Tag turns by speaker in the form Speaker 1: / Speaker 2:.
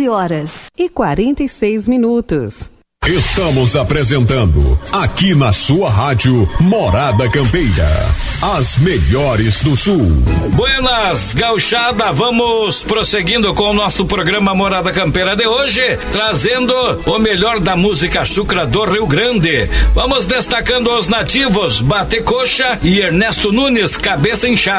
Speaker 1: 11h46.
Speaker 2: Estamos apresentando, aqui na sua rádio, Morada Campeira, as melhores do Sul.
Speaker 3: Buenas, gauchada, vamos prosseguindo com o nosso programa Morada Campeira de hoje, trazendo o melhor da música chucra do Rio Grande. Vamos destacando os nativos, Bate Coxa e Ernesto Nunes, Cabeça Inchada.